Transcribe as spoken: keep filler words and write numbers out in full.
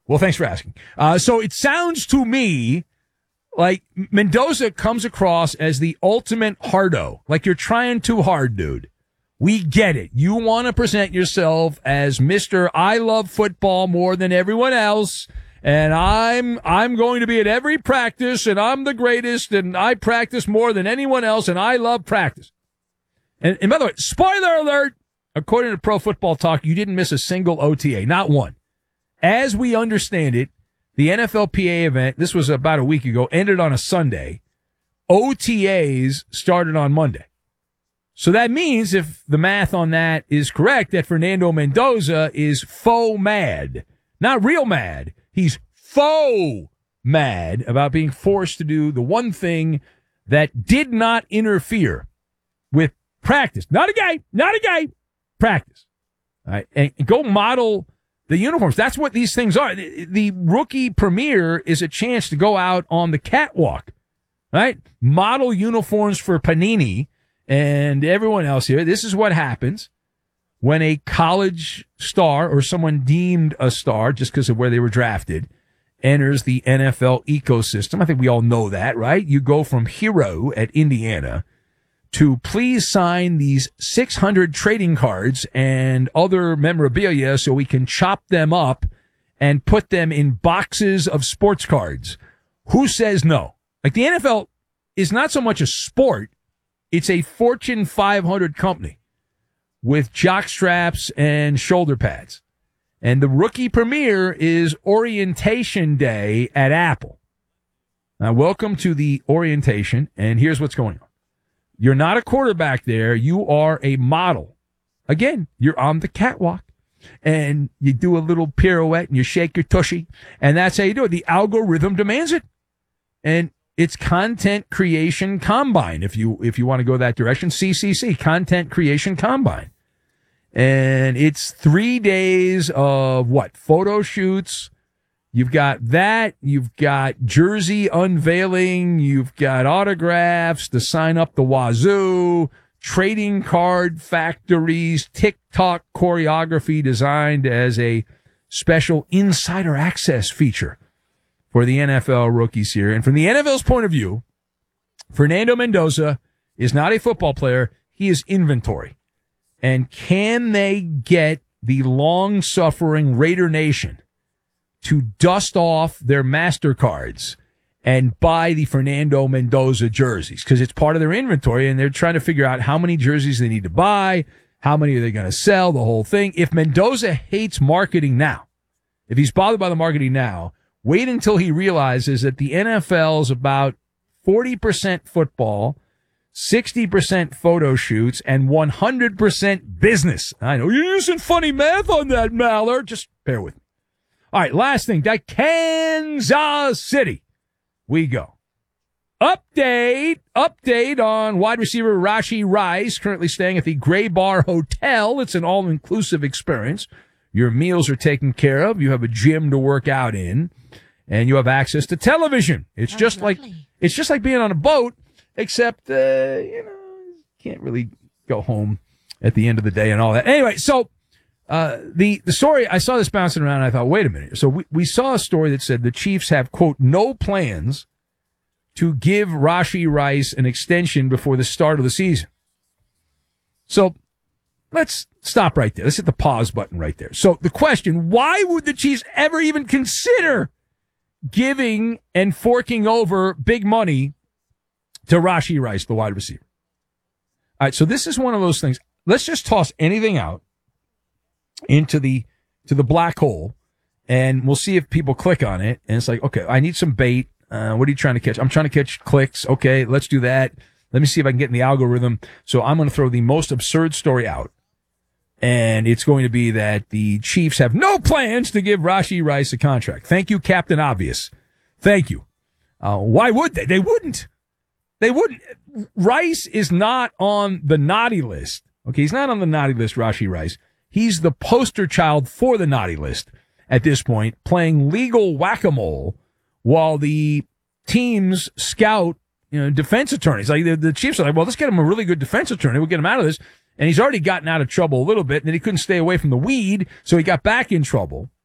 Well, thanks for asking. Uh, so it sounds to me like Mendoza comes across as the ultimate hardo. Like you're trying too hard, dude. We get it. You want to present yourself as Mister I love football more than everyone else. And I'm, I'm going to be at every practice and I'm the greatest and I practice more than anyone else and I love practice. And, and by the way, spoiler alert, according to Pro Football Talk, you didn't miss a single O T A, not one. As we understand it, the N F L P A event, this was about a week ago, ended on a Sunday. O T As started on Monday. So that means, if the math on that is correct, that Fernando Mendoza is faux mad. Not real mad. He's faux mad about being forced to do the one thing that did not interfere with practice. Not a game. Not a game. Practice. All right. And go model the uniforms. That's what these things are. The, the rookie premiere is a chance to go out on the catwalk. Right? Model uniforms for Panini and everyone else here. This is what happens when a college star or someone deemed a star just because of where they were drafted enters the N F L ecosystem. I think we all know that, right? You go from hero at Indiana to please sign these six hundred trading cards and other memorabilia so we can chop them up and put them in boxes of sports cards. Who says no? Like the N F L is not so much a sport. It's a Fortune five hundred company with jock straps and shoulder pads. And the rookie premiere is orientation day at Apple. Now, welcome to the orientation, and here's what's going on. You're not a quarterback there. You are a model. Again, you're on the catwalk, and you do a little pirouette, and you shake your tushy, and that's how you do it. The algorithm demands it. And it's Content Creation Combine, if you if you want to go that direction. C C C, Content Creation Combine. And it's three days of what? Photo shoots. You've got that. You've got jersey unveiling. You've got autographs to sign up the wazoo. Trading card factories. TikTok choreography designed as a special insider access feature for the N F L rookies here. And from the N F L's point of view, Fernando Mendoza is not a football player. He is inventory. And can they get the long-suffering Raider Nation to dust off their MasterCards and buy the Fernando Mendoza jerseys? Because it's part of their inventory, and they're trying to figure out how many jerseys they need to buy, how many are they going to sell, the whole thing. If Mendoza hates marketing now, if he's bothered by the marketing now, wait until he realizes that the N F L is about forty percent football, sixty percent photo shoots, and one hundred percent business. I know you're using funny math on that, Maller. Just bear with me. All right, last thing. That Kansas City. We go. Update, update on wide receiver Rashee Rice, currently staying at the Gray Bar Hotel. It's an all-inclusive experience. Your meals are taken care of. You have a gym to work out in, and you have access to television. It's oh, just lovely. like it's just like being on a boat. Except, uh, you know, can't really go home at the end of the day and all that. Anyway, so uh, the the story, I saw this bouncing around, and I thought, wait a minute. So we, we saw a story that said the Chiefs have, quote, no plans to give Rashee Rice an extension before the start of the season. So let's stop right there. Let's hit the pause button right there. So the question, why would the Chiefs ever even consider giving and forking over big money to Rashee Rice, the wide receiver? All right, so this is one of those things. Let's just toss anything out into the to the black hole, and we'll see if people click on it. And it's like, okay, I need some bait. Uh, what are you trying to catch? I'm trying to catch clicks. Okay, let's do that. Let me see if I can get in the algorithm. So I'm going to throw the most absurd story out, and it's going to be that the Chiefs have no plans to give Rashee Rice a contract. Thank you, Captain Obvious. Thank you. Uh, why would they? They wouldn't. They wouldn't. Rice is not on the naughty list. Okay, he's not on the naughty list, Rashee Rice. He's the poster child for the naughty list at this point, playing legal whack-a-mole while the teams scout, you know, defense attorneys. Like the, the Chiefs are like, well, let's get him a really good defense attorney. We'll get him out of this. And he's already gotten out of trouble a little bit, and then he couldn't stay away from the weed, so he got back in trouble.